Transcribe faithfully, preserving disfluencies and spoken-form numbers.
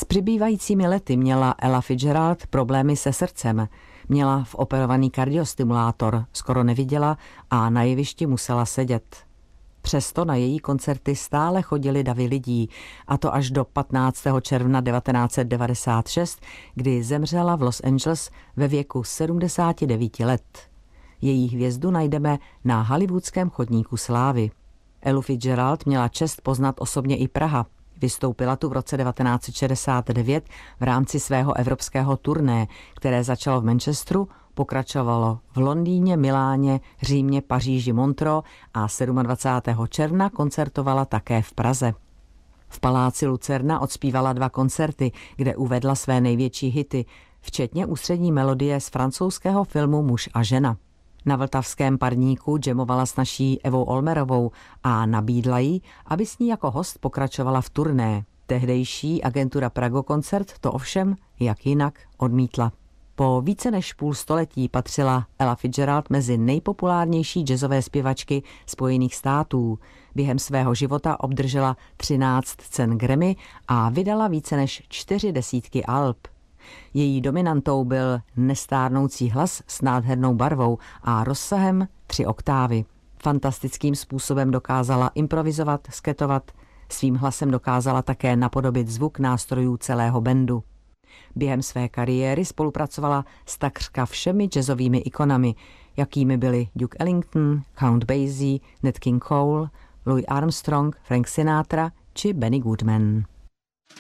S přibývajícími lety měla Ella Fitzgerald problémy se srdcem. Měla voperovaný kardiostimulátor, skoro neviděla a na jevišti musela sedět. Přesto na její koncerty stále chodili davy lidí, a to až do patnáctého června devatenáct set devadesát šest, kdy zemřela v Los Angeles ve věku sedmdesáti devíti let. Její hvězdu najdeme na hollywoodském chodníku slávy. Ellu Fitzgerald měla čest poznat osobně i Praha. Vystoupila tu v roce devatenáct set šedesát devět v rámci svého evropského turné, které začalo v Manchesteru, pokračovalo v Londýně, Miláně, Římě, Paříži, Montreux a dvacátého sedmého června koncertovala také v Praze. V paláci Lucerna odspívala dva koncerty, kde uvedla své největší hity, včetně ústřední melodie z francouzského filmu Muž a žena. Na vltavském parníku jamovala s naší Evou Olmerovou a nabídla jí, aby s ní jako host pokračovala v turné. Tehdejší agentura Prago Koncert to ovšem, jak jinak, odmítla. Po více než půl století patřila Ella Fitzgerald mezi nejpopulárnější jazzové zpěvačky Spojených států. Během svého života obdržela třináct cen Grammy a vydala více než čtyři desítky alb. Její dominantou byl nestárnoucí hlas s nádhernou barvou a rozsahem tři oktávy. Fantastickým způsobem dokázala improvizovat, sketovat, svým hlasem dokázala také napodobit zvuk nástrojů celého bandu. Během své kariéry spolupracovala s takřka všemi jazzovými ikonami, jakými byli Duke Ellington, Count Basie, Nat King Cole, Louis Armstrong, Frank Sinatra či Benny Goodman.